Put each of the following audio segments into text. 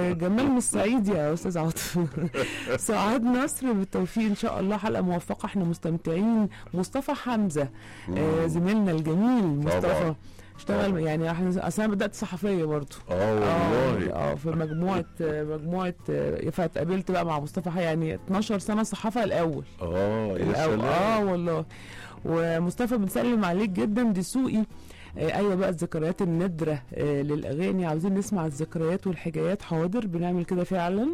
جمال مش صعيدي يا استاذ عاطف. سعاد نصر بالتوفيق ان شاء الله، حلقه موفقه، احنا مستمتعين. مصطفى حمزه زميلنا الجميل مصطفى اشتغل يعني احنا اصلا بدات صحفيه برضه. والله في مجموعه فاتقابلت بقى مع مصطفى يعني 12 سنه صحافه الاول. يا سلام. والله. ومصطفى بنسلم عليك جدا. دسوقي ايوه بقى الذكريات النادره للاغاني، عاوزين نسمع الذكريات والحكايات. حاضر بنعمل كده فعلا.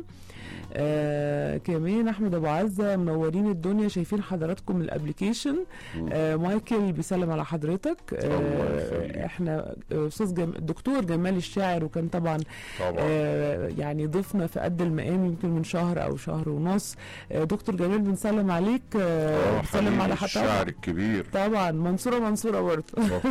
كمان احمد ابو عزه منورين الدنيا، شايفين حضراتكم الابليكيشن. مايكل بيسلم على حضرتك. احنا استاذ الدكتور جمال الشاعر، وكان طبعا يعني ضيفنا في قد المقام يمكن من شهر او شهر ونص. دكتور جمال بنسلم عليك. بنسلم على الشاعر الكبير طبعا منصوره برضه.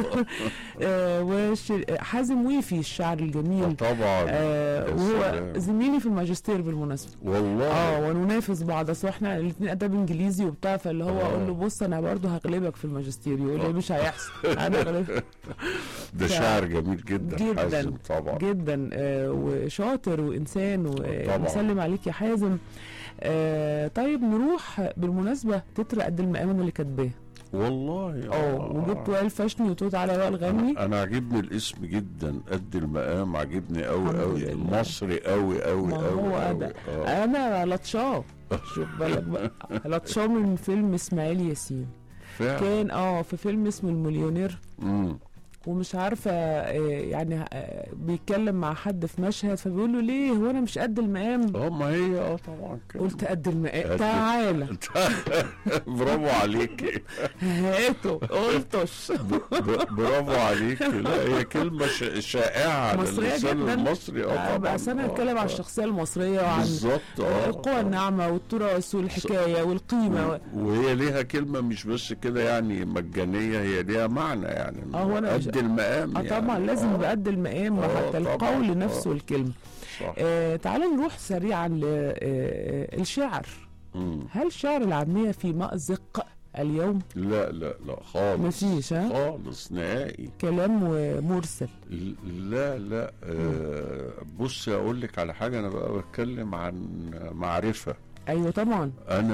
وحازم ويفي الشاعر الجميل طبعا. وهو زميلي في الماجستير بالمناسبه والله. وننافس بعض، اصل احنا الاثنين اداب انجليزي وبتاع، فاللي هو اقول له بص انا برضه هغلبك في الماجستير، يقول لي مش هيحصل انا هغلبك. ده شاعر جميل جدا حازم طبعا جدا. وشاطر وانسان، ونسلم عليك يا حازم. طيب نروح بالمناسبه تتر قد المقام اللي كاتباه والله. وجبت وائل فاشني وتوت على وائل غني. انا عجبني الاسم جدا، قد المقام عجبني قوي مصري قوي هو ده. انا لطشاه. شوف بالك بقى، لطشاه من فيلم اسماعيل ياسين فعلا. كان في فيلم اسمه المليونير. ومش عارفه يعني بيتكلم مع حد في مشهد، فبيقول له ليه هو انا مش قد المقام؟ ما هي طبعا كده. قلت قد المقام تعالى. برافو عليك. هاته قلتش. برافو عليك. لا هي كلمه شائعه على اللسان المصري. طبعا. بس انا هتكلم عن الشخصيه المصريه وعن بالظبط القوى الناعمه والتراث والحكايه والقيمه وهي ليها كلمه مش بس كده يعني مجانيه، هي ليها معنى يعني. قد المقام يعني. طبعا لازم يبقى قد المقام، وحتى القول نفسه الكلمه. تعالوا نروح سريعا للشعر. هل شعر العاميه في مأزق اليوم؟ لا خالص. مفيش خالص نهائي. كلام مرسل. لا بص اقول لك على حاجه، انا بقى بتكلم عن معرفه. ايوه طبعا.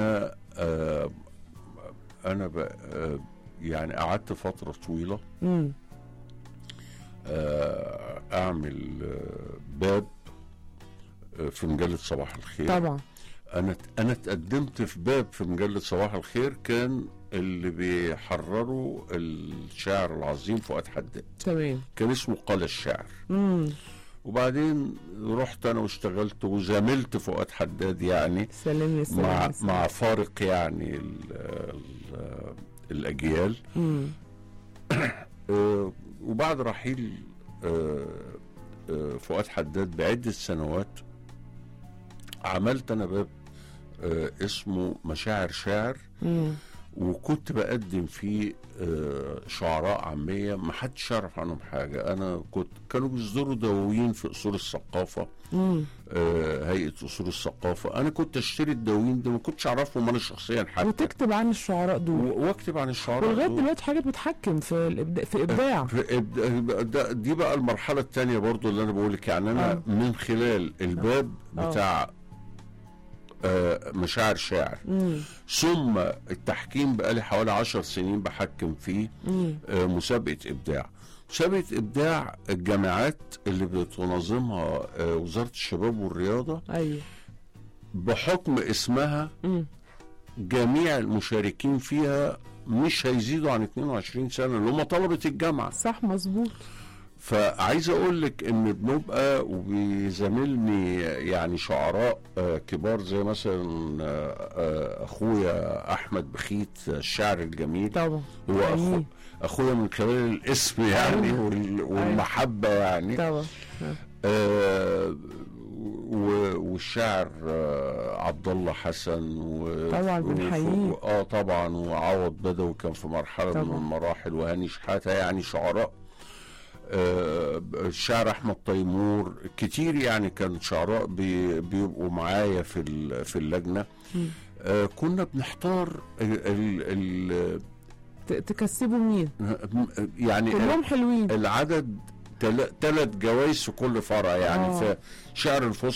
انا بقى يعني قعدت فتره طويله اعمل باب في مجله صباح الخير. طبعا انا اتقدمت في باب في مجله صباح الخير، كان اللي بيحرروا الشاعر العظيم فؤاد حداد. تمام. كان اسمه قال الشاعر. وبعدين رحت انا واشتغلت وزاملت فؤاد حداد يعني. سلام. مع فارق يعني الاجيال. وبعد رحيل فؤاد حداد بعدة سنوات عملت انا باب اسمه مشاعر شاعر. وكنت بقدم فيه شعراء عامية ما حدش يعرف عنهم حاجة. أنا كانوا بيصدروا دواوين في أصول الثقافة. هيئة أصول الثقافة. أنا كنت أشتري الدواوين دي، ما كنتش أعرفهم أنا شخصيا حتى. وتكتب عن الشعراء دول. واكتب عن الشعراء ولغاية دلوقتي حاجة بتحكم في إبداع. دي بقى المرحلة الثانية برضو اللي أنا بقولك يعني. أنا من خلال الباب بتاع مشاعر شاعر ثم التحكيم بقالي حوالي 10 سنين بحكم فيه. مسابقة إبداع الجامعات اللي بتنظمها وزارة الشباب والرياضة. أيوة. بحكم اسمها جميع المشاركين فيها مش هيزيدوا عن 22 سنة اللي هم طلبة الجامعة. صح مظبوط. فعايز اقول لك ان بنبقى وبيزاملني يعني شعراء كبار زي مثلا اخويا احمد بخيت الشاعر الجميل. طبعا هو اخويا من خلال الاسم يعني والمحبه يعني. طبعا. والشاعر عبد الله حسن طبعا بنحييه. طبعا وعوض بدوي كان في مرحله طبعا من المراحل، وهاني شحاته يعني شعراء. الشاعر احمد تيمور كتير يعني كان شعراء بيبقوا معايا في اللجنه. كنا بنحتار تكسبوا مين يعني. كلهم حلوين. العدد 3 جوائز في كل فرع يعني. في شعر الفصحى